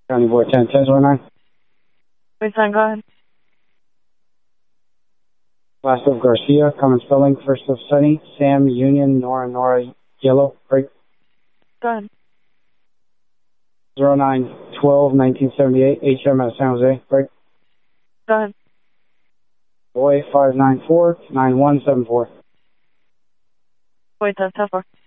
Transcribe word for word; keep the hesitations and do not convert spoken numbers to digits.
County Board ten, ten zero nine. Wait, son, go ahead. Last of Garcia, common spelling, first of Sunny, Sam, Union, Nora, Nora, Yellow, break. Go ahead. zero nine twelve nineteen seventy-eight, H M at San Jose, break. Go ahead. Boy, five nine four nine one seven four. Wait, that's how far?